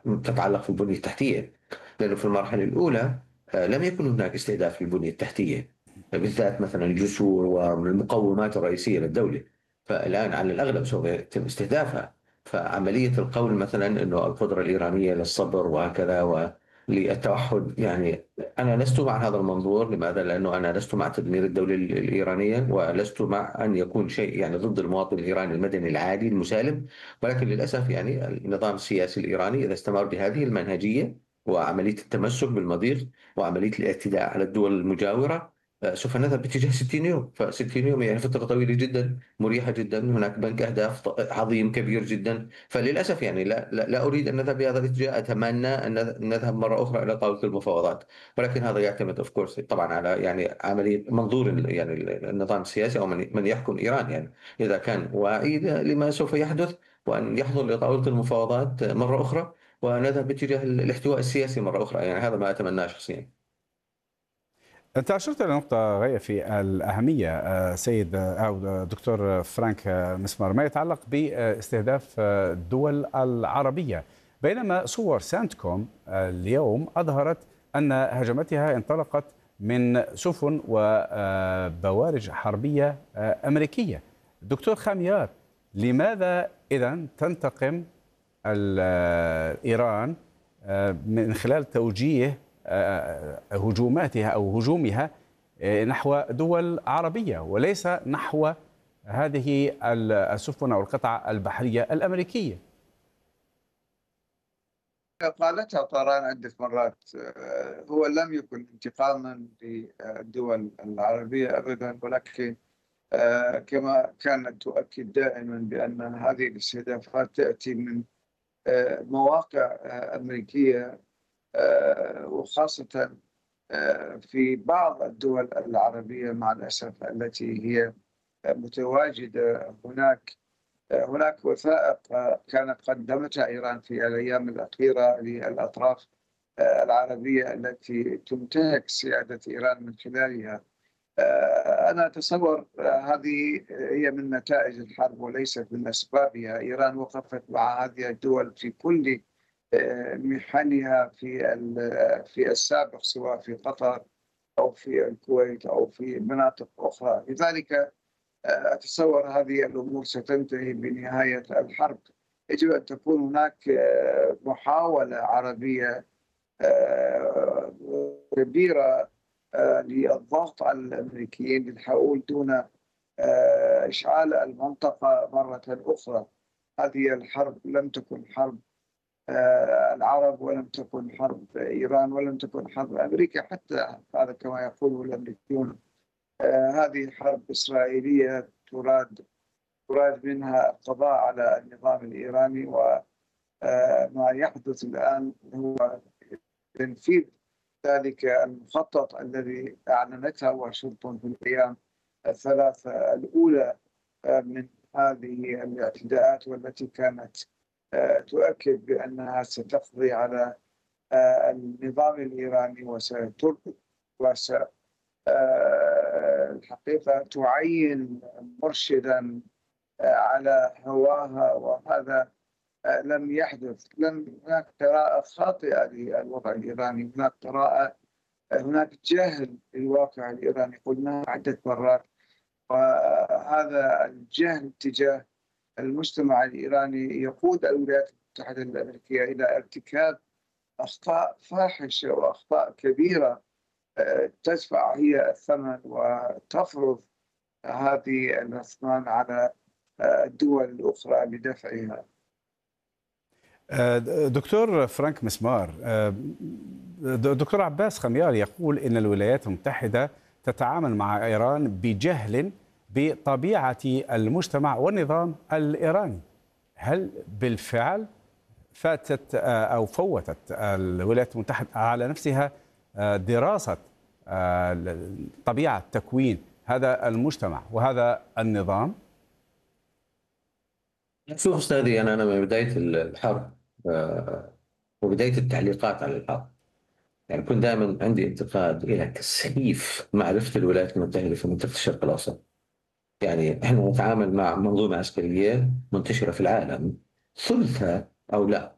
تتعلق في البنية التحتية، لأنه في المرحلة الأولى لم يكن هناك استهداف للبنية التحتية، بالذات مثلا الجسور والمقومات الرئيسية للدولة. فالآن على الأغلب سوف يتم استهدافها. فعملية القول مثلا أنه القدرة الإيرانية للصبر وهكذا وللتوحد، يعني أنا لست مع هذا المنظور. لماذا؟ لأنه أنا لست مع تدمير الدولة الإيرانية، ولست مع أن يكون شيء يعني ضد المواطن الإيراني المدني العادي المسالم. ولكن للأسف يعني النظام السياسي الإيراني إذا استمر بهذه المنهجية وعملية التمسك بالمضيق وعملية الاعتداء على الدول المجاورة، سوف نذهب باتجاه 60 يوم. ف60 يوم يعني فترة طويلة جدا، مريحة جدا. هناك بنك أهداف عظيم كبير جدا. فللأسف يعني لا أريد أن نذهب بهذا الاتجاه. أتمنى أن نذهب مرة أخرى إلى طاولة المفاوضات. ولكن هذا يعتمد اوف كورس طبعا على يعني عملية منظور يعني النظام السياسي أو من يحكم إيران. يعني إذا كان واعي لما سوف يحدث، وأن يحضر لطاولة المفاوضات مرة أخرى، ونذهب باتجاه الاحتواء السياسي مرة أخرى. يعني هذا ما أتمناه شخصيا. أنت أشرت إلى نقطة غاية في الأهمية سيد أو دكتور فرانك مسمار، ما يتعلق باستهداف الدول العربية، بينما صور سانتكوم اليوم أظهرت أن هجماتها انطلقت من سفن وبوارج حربية أمريكية. دكتور خاميار، لماذا إذن تنتقم إيران من خلال توجيه هجوماتها أو هجومها نحو دول عربية وليس نحو هذه السفن أو القطع البحرية الأمريكية؟ قالتها طهران عدة مرات. هو لم يكن انتقاما للدول العربية أبدا، ولكن كما كانت تؤكد دائما بأن هذه الاستهدافات تأتي من مواقع أمريكية، وخاصة في بعض الدول العربية مع الأسف التي هي متواجدة هناك. هناك وثائق كانت قدمتها إيران في الأيام الأخيرة للأطراف العربية التي تنتهك سيادة إيران من خلالها. أنا أتصور هذه هي من نتائج الحرب وليست من أسبابها. إيران وقفت مع هذه الدول في كل محنها في السابق، سواء في قطر أو في الكويت أو في مناطق أخرى. لذلك أتصور هذه الأمور ستنتهي بنهاية الحرب. يجب أن تكون هناك محاولة عربية كبيرة للضغط على الأمريكيين للحول دون إشعال المنطقة مرة أخرى. هذه الحرب لم تكن حرب العرب، ولم تكن حرب إيران، ولم تكن حرب أمريكا حتى، هذا كما يقول الأمريكيون. هذه حرب إسرائيلية تراد منها القضاء على النظام الإيراني، وما يحدث الآن هو تنفيذ ذلك المخطط الذي أعلنته واشنطن في الأيام الثلاثة الأولى من هذه الاعتداءات، والتي كانت تؤكد بأنها ستقضي على النظام الإيراني وستربط الحقيقة تعين مرشدا على هواها، وهذا لم يحدث. هناك قراءة خاطئة للوضع الإيراني، هناك جهل بالواقع الإيراني، قلنا عدة مرات. وهذا الجهل تجاه المجتمع الإيراني يقود الولايات المتحدة الأمريكية إلى ارتكاب أخطاء فاحشة وأخطاء كبيرة تدفع هي الثمن وتفرض هذه الأثمان على الدول الأخرى بدفعها. دكتور فرانك مسمار، دكتور عباس خميار يقول إن الولايات المتحدة تتعامل مع إيران بجهل بطبيعة المجتمع والنظام الإيراني. هل بالفعل فاتت أو فوتت الولايات المتحدة على نفسها دراسة طبيعة تكوين هذا المجتمع وهذا النظام؟ شوف أستاذي، أنا من بداية الحرب وبداية التعليقات على الحرب، يعني كنت دائما عندي انتقاد إلى تسخيف معرفة الولايات المتحدة في منطقة الشرق الأوسط. يعني احنا نتعامل مع منظومة عسكرية منتشرة في العالم، ثلثها أو لا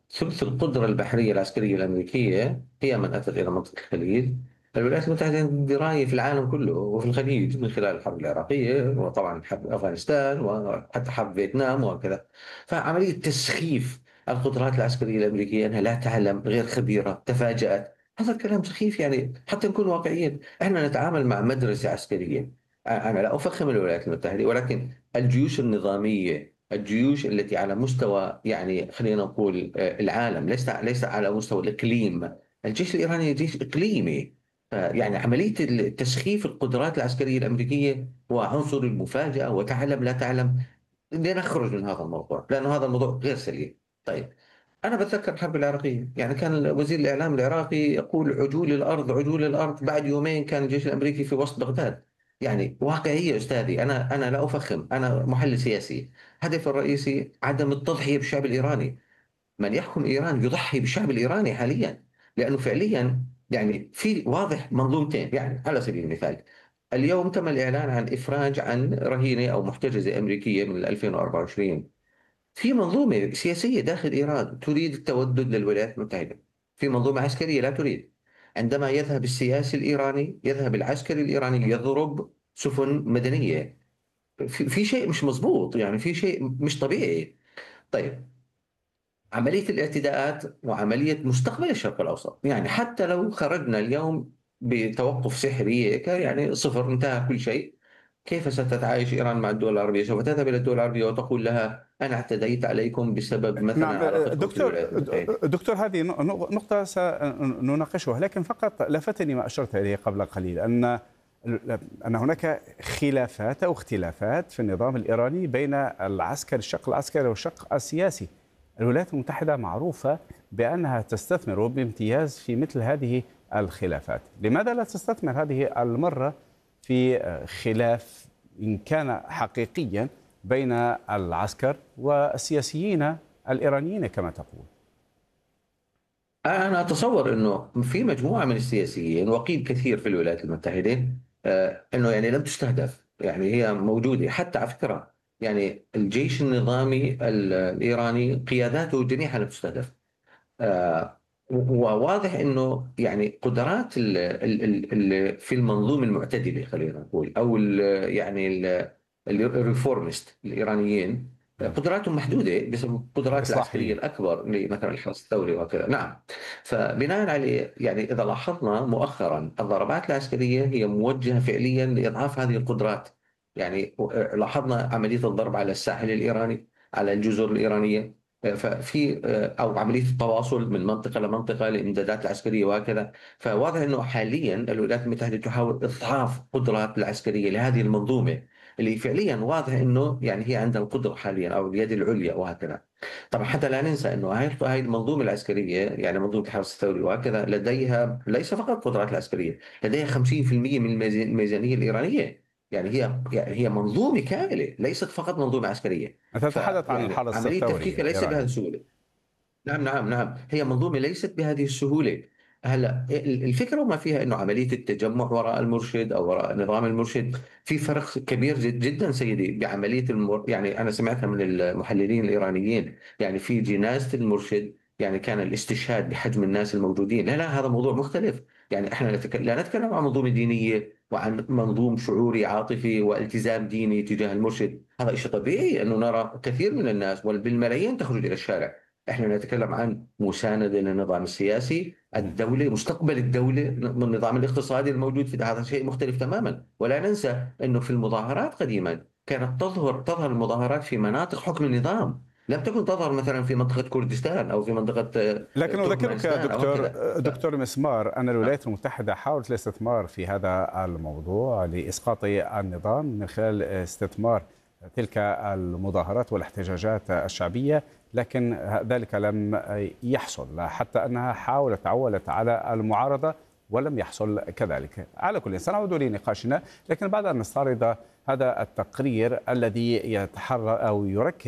ثلث القدرة البحرية العسكرية الأمريكية هي من أتت إلى منطقة الخليج. الولايات المتحدة دراية في العالم كله وفي الخليج من خلال الحرب العراقية، وطبعا حرب أفغانستان، وحتى حرب فيتنام وكذا. فعملية تسخيف القدرات العسكرية الأمريكية أنها لا تعلم، غير خبيرة، تفاجأت، هذا الكلام سخيف. يعني حتى نكون واقعيين، احنا نتعامل مع مدرسة عسكرية. أنا لا أفخم الولايات المتحدة، ولكن الجيوش النظامية، الجيوش التي على مستوى، يعني خلينا نقول العالم، ليس على مستوى الإقليم. الجيش الإيراني جيش إقليمي. يعني عملية تسخيف القدرات العسكرية الأمريكية وعنصر المفاجأة وتعلم لا تعلم، لنخرج من هذا الموضوع لأنه هذا الموضوع غير سليم. طيب، أنا بتذكر الحرب العراقية، يعني كان وزير الإعلام العراقي يقول عجول الأرض عجول الأرض، بعد يومين كان الجيش الأمريكي في وسط بغداد. يعني واقعية أستاذي، أنا لا أفخم، أنا محلل سياسي. هدف الرئيسي عدم التضحية بالشعب الإيراني. من يحكم إيران يضحي بالشعب الإيراني حاليا، لأنه فعليا يعني في واضح منظومتين. يعني على سبيل المثال، اليوم تم الإعلان عن إفراج عن رهينة أو محتجزة أمريكية من 2024. في منظومة سياسية داخل إيران تريد التودد للولايات المتحدة، في منظومة عسكرية لا تريد. عندما يذهب السياسي الإيراني، يذهب العسكري الإيراني يضرب سفن مدنية، في شيء مش مظبوط، يعني في شيء مش طبيعي. طيب، عملية الاعتداءات وعملية مستقبل الشرق الأوسط، يعني حتى لو خرجنا اليوم بتوقف سحري هيك، يعني صفر، انتهى كل شيء، كيف ستتعايش إيران مع الدول العربية؟ سوف تذهب إلى الدول العربية وتقول لها أنا اعتديت عليكم بسبب مثلا نعم علاقتكم في دكتور، الولايات المتحدة. هذه نقطة سنناقشها، لكن فقط لفتني ما أشرت إليه قبل قليل، أن هناك خلافات أو اختلافات في النظام الإيراني بين الشق العسكري والشق السياسي. الولايات المتحدة معروفة بأنها تستثمر بامتياز في مثل هذه الخلافات، لماذا لا تستثمر هذه المرة في خلاف إن كان حقيقيا بين العسكر والسياسيين الإيرانيين كما تقول؟ أنا أتصور أنه في مجموعة من السياسيين وقيل كثير في الولايات المتحدة، أنه يعني لم تستهدف، يعني هي موجودة حتى على فكرة. يعني الجيش النظامي الإيراني قياداته جميعها لم تستهدف. وواضح انه يعني قدرات في المنظومه المعتدله، خلينا نقول، او يعني الريفورمست الايرانيين، قدراتهم محدوده بسبب القدرات العسكريه الإصلاحيين. الاكبر لمثلا الحرس الثوري وكذا. نعم. فبناء عليه، يعني اذا لاحظنا مؤخرا الضربات العسكريه هي موجهه فعليا لاضعاف هذه القدرات. يعني لاحظنا عمليه الضرب على الساحل الايراني، على الجزر الايرانيه، ففي او عمليه التواصل من منطقه لمنطقه للامدادات العسكريه وهكذا. فواضح انه حاليا الولايات المتحده تحاول اضعاف القدرات العسكريه لهذه المنظومه، اللي فعليا واضح انه يعني هي عندها القدره حاليا او اليد العليا وهكذا. طبعا حتى لا ننسى انه هاي المنظومه العسكريه، يعني منظومه الحرس الثوري وهكذا، لديها ليس فقط قدرات العسكريه، لديها 50% من الميزانيه الايرانيه. يعني هي منظومه كامله، ليست فقط منظومه عسكريه. أنت تتحدث عن فيعني الحرس عمليه الثوري تفكيكها ليس بهذه الإيراني. السهوله. نعم نعم نعم، هي منظومة ليست بهذه السهولة. هلا الفكرة وما فيها انه عملية التجمع وراء المرشد او وراء نظام المرشد، في فرق كبير جدا سيدي بعملية يعني انا سمعتها من المحللين الايرانيين، يعني في جنازة المرشد يعني كان الاستشهاد بحجم الناس الموجودين. لا لا، هذا موضوع مختلف. يعني احنا لا نتكلم عن منظومة دينية وعن منظوم شعوري عاطفي والتزام ديني تجاه المرشد. هذا شيء طبيعي انه نرى كثير من الناس بالملايين تخرج الى الشارع. احنا نتكلم عن مساندة للنظام السياسي، الدولة، مستقبل الدولة، من النظام الاقتصادي الموجود في هذا شيء مختلف تماما. ولا ننسى انه في المظاهرات قديما كانت تظهر المظاهرات في مناطق حكم النظام، لم تكن تظهر مثلا في منطقة كردستان او في منطقة لكن أذكرك تركمانستان او كذا. دكتور مسمار أن الولايات المتحدة حاولت الاستثمار في هذا الموضوع لإسقاط النظام من خلال استثمار تلك المظاهرات والاحتجاجات الشعبية، لكن ذلك لم يحصل، حتى أنها عولت على المعارضة ولم يحصل كذلك. على كل، سنعود لنقاشنا، لكن بعد أن نستعرض هذا التقرير الذي يتحرى أو يركز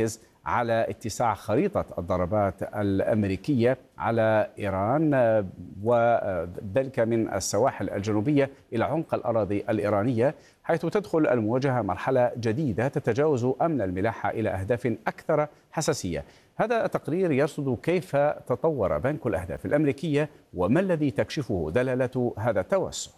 على اتساع خريطة الضربات الأمريكية على إيران، وذلك من السواحل الجنوبية إلى عمق الأراضي الإيرانية، حيث تدخل المواجهة مرحلة جديدة تتجاوز أمن الملاحة إلى أهداف أكثر حساسية. هذا التقرير يرصد كيف تطور بنك الأهداف الأمريكية وما الذي تكشفه دلالة هذا التوسع.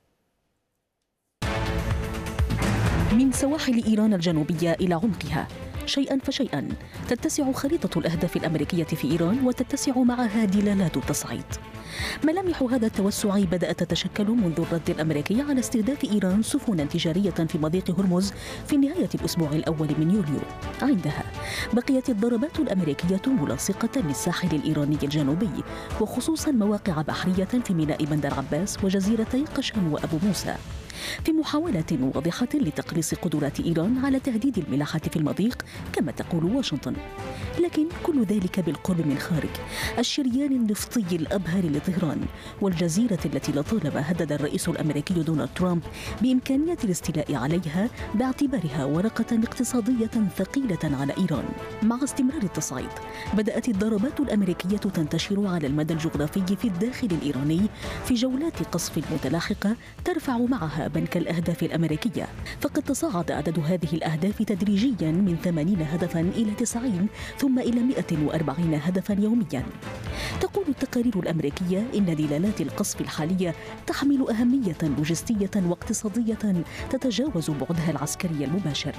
من سواحل إيران الجنوبية إلى عمقها، شيئا فشيئا تتسع خريطة الأهداف الأمريكية في إيران وتتسع معها دلالات التصعيد. ملامح هذا التوسع بدأت تتشكل منذ الرد الأمريكي على استهداف إيران سفنا تجارية في مضيق هرمز في نهاية الأسبوع الأول من يوليو. عندها بقيت الضربات الأمريكية ملاصقة للساحل الإيراني الجنوبي، وخصوصا مواقع بحرية في ميناء بندر عباس وجزيرتي قشم وأبو موسى، في محاولة واضحة لتقليص قدرات إيران على تهديد الملاحة في المضيق كما تقول واشنطن. لكن كل ذلك بالقرب من خارج الشريان النفطي الأبهر لطهران، والجزيرة التي لطالما هدد الرئيس الأمريكي دونالد ترامب بإمكانية الاستيلاء عليها باعتبارها ورقة اقتصادية ثقيلة على إيران. مع استمرار التصعيد بدأت الضربات الأمريكية تنتشر على المدى الجغرافي في الداخل الإيراني في جولات قصف متلاحقة ترفع معها بنك الأهداف الأمريكية، فقد تصاعد عدد هذه الأهداف تدريجيا من 80 هدفا إلى 90 ثم إلى 140 هدفا يوميا. تقول التقارير الأمريكية إن دلالات القصف الحالية تحمل أهمية لوجستية واقتصادية تتجاوز بعدها العسكري المباشر.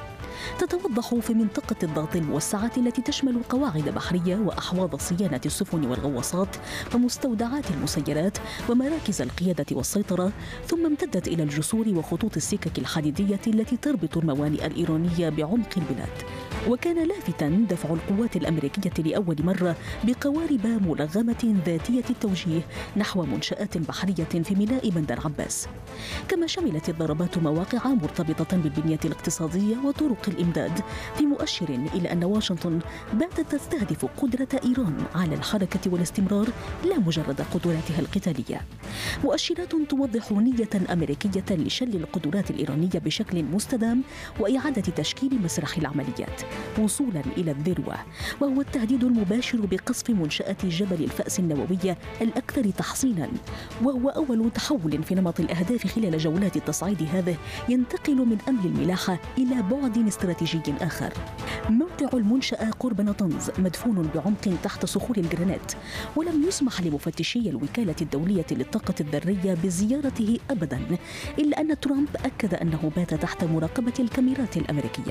تتوضح في منطقة الضغط الموسعة التي تشمل قواعد بحرية وأحواض صيانة السفن والغواصات ومستودعات المسيرات ومراكز القيادة والسيطرة، ثم امتدت إلى الجسور وخطوط السكك الحديدية التي تربط الموانئ الإيرانية بعمق البلاد. وكان لافتا دفع القوات الأمريكية لأول مرة بقوارب ملغمة ذاتية التوجيه نحو منشآت بحرية في ميناء بندر عباس. كما شملت الضربات مواقع مرتبطة بالبنية الاقتصادية وطرق الإمداد، في مؤشر إلى أن واشنطن باتت تستهدف قدرة إيران على الحركة والاستمرار لا مجرد قدراتها القتالية. مؤشرات توضح نية أمريكية لشل القدرات الإيرانية بشكل مستدام وإعادة تشكيل مسرح العمليات وصولا إلى الذروة، وهو التهديد المباشر بقصف منشآت جبل الفأس النووية الأكثر تحصينا، وهو أول تحول في نمط الأهداف خلال جولات التصعيد هذه ينتقل من أمن الملاحة إلى بعد استراتيجي آخر. موقع المنشأة قرب نطنز مدفون بعمق تحت صخور الجرانيت، ولم يسمح لمفتشي الوكالة الدولية للطاقة الذرية بزيارته أبدا، إلا أن ترامب أكد أنه بات تحت مراقبة الكاميرات الأمريكية.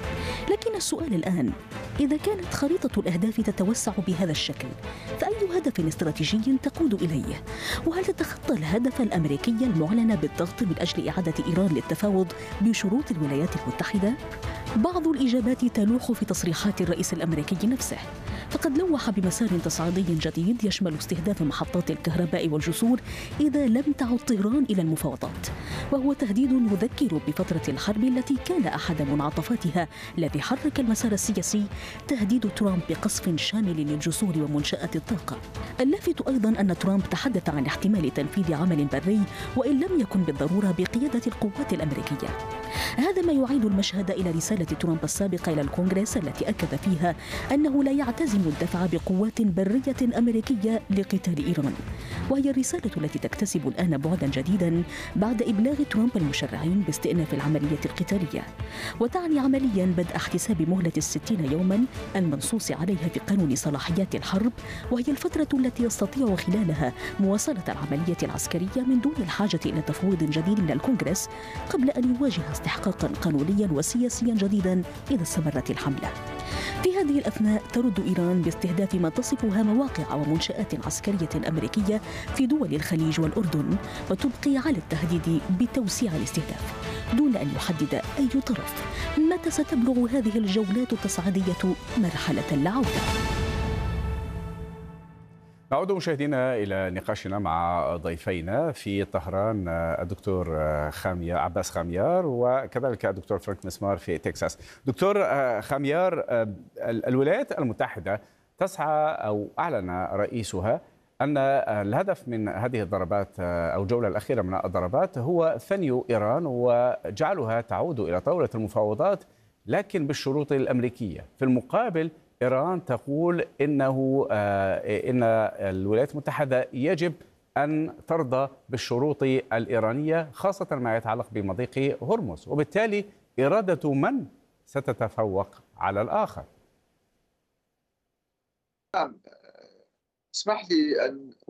لكن السؤال الآن، إذا كانت خريطة الأهداف تتوسع بهذا الشكل، فأي هدف استراتيجي تقود إليه؟ وهل تتخطى الهدف الأمريكي المعلن بالضغط من أجل إعادة إيران للتفاوض بشروط الولايات المتحدة؟ بعض الإجابات تلوح في تصريحات الرئيس الأمريكي نفسه، فقد لوح بمسار تصعيدي جديد يشمل استهداف محطات الكهرباء والجسور إذا لم تعد طهران إلى المفاوضات، وهو تهديد يذكر بفترة الحرب التي كان أحد منعطفاتها الذي حرك المسار السياسي تهديد ترامب بقصف شامل للجسور ومنشآت الطاقة. اللافت أيضا أن ترامب تحدث عن احتمال تنفيذ عمل بري وإن لم يكن بالضرورة بقيادة القوات الأمريكية. هذا ما يعيد المشهد إلى رسالة ترامب السابقة إلى الكونغرس التي أكد فيها أنه لا يعتزم الدفع بقوات برية أمريكية لقتال إيران، وهي الرسالة التي تكتسب الآن بعدا جديدا بعد إبلاغ ترامب المشرعين باستئناف العملية القتالية، وتعني عمليا بدء احتساب مهلة 60 يوما المنصوص عليها في قانون صلاحيات الحرب، وهي الفترة التي يستطيع خلالها مواصلة العملية العسكرية من دون الحاجة إلى تفويض جديد من الكونغرس قبل أن يواجه استحقاقا قانونيا وسياسيا جديدا إذا استمرت الحملة. في هذه الأثناء ترد إيران باستهداف ما تصفها مواقع ومنشآت عسكرية أمريكية في دول الخليج والأردن، وتبقي على التهديد بتوسيع الاستهداف دون أن يحدد أي طرف متى ستبلغ هذه الجولات التصعيدية مرحلة العودة. نعود مشاهدينا إلى نقاشنا مع ضيفينا في طهران، الدكتور عباس خاميار وكذلك الدكتور فرانك مسمار في تكساس. دكتور خاميار، الولايات المتحدة تسعى أو أعلن رئيسها أن الهدف من هذه الضربات أو الجولة الأخيرة من الضربات هو ثني إيران وجعلها تعود إلى طاولة المفاوضات، لكن بالشروط الأمريكية. في المقابل إيران تقول إن الولايات المتحدة يجب أن ترضى بالشروط الإيرانية، خاصة ما يتعلق بمضيق هرمز، وبالتالي إرادة من ستتفوق على الآخر؟ نعم، اسمح لي أن